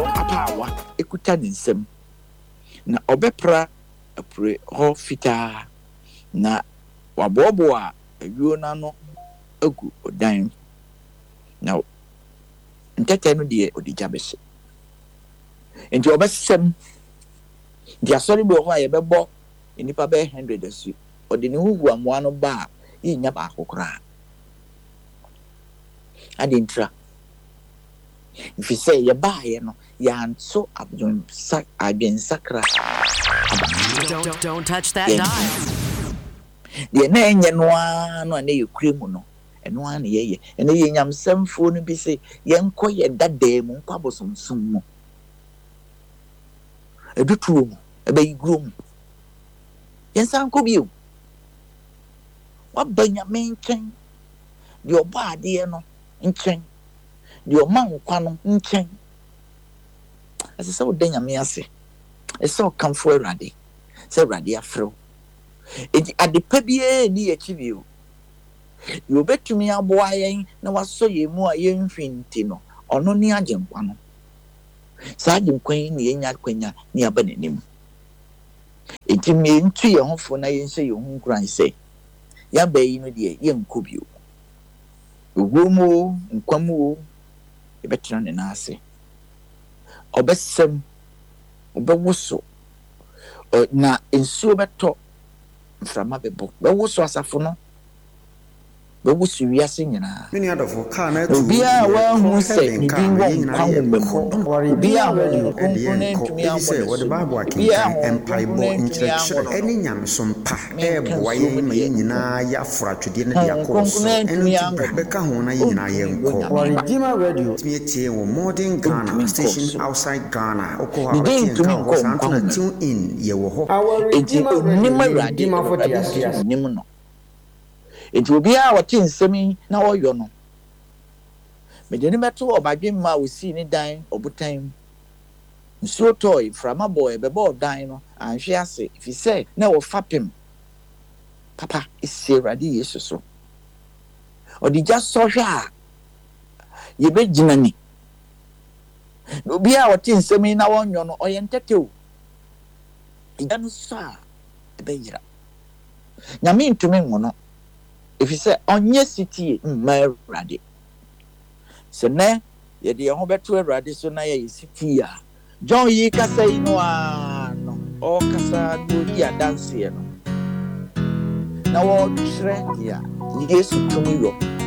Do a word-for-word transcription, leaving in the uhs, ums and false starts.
apawa ekuta ne nsam na obepra apure ho fitaa na wabobo a awio na no agu odan na ntete no de odija bese enti obesem dia sorry bo ho ayebebo enipa be one hundred asu odi ne hugu amoa no ba yi nya ba akokora adintra if you say you buy you know ya so abdon sak abin sakra don't don't touch that dial the na enye no ano na yekremu no eno an ye ye eno ye nyamsamfo no bi say yenko ye dada mu nkwa bosomsom mu edutuo mu ebe igro mu yensan ko biu wabanya menchen di oba ade no nchen di oman kwa no nchen ase se odanya me ase ese o kamfo Awurade se Awurade afro enti adepa bie ni yakibio yo betumi aboa yen na waso ye mu a yen hwinti no ono ni agenkwa no sa agenkwa ni yenya kwanya ni abanenim enti me ntu ye hofo na yen hye ye hu nkran se ya bayi no de ye nkobio ogumo nkwamu e betra ne na ase obesem obewoso na ensuo beto mframa bebo bewoso asafo no bewoso wiase nyina mini adofo ka na tu bia wa hu se ni bi won kwawo memo bia radio ko e ntumi se ambo wo de bible akenkan empaibo nkyerɛkyerɛ eni nyamsom pa e boa yen ma yen nyina ya afratwede ne dia ko so enu ti beka ho na yen nyina yen ko Redeemer radio tumi tie wo modern Ghana station outside Ghana okwa wa tie kan ho santo na tune in ye wo ho Redeemer radio for the ideas nim no enti obi a wote nsemi na woyo no medeni meto obadwe ma osi ni dan obutan nsuo toy frama boy bebo dan no anhwe ase if you say na wo fapem papa isi Awurade Yesu so odi ja so hwe a ye begina ni obi a wote nsemi na wonyo no oyentetew iganu sa ebeyira nyame ntumi ngono if you say onye city mma Awurade se ne ye de ho beto Awurade so na ye city a John yi kasa ino ano o kasa do di adanse no na wo tre ya Yesu tumi yo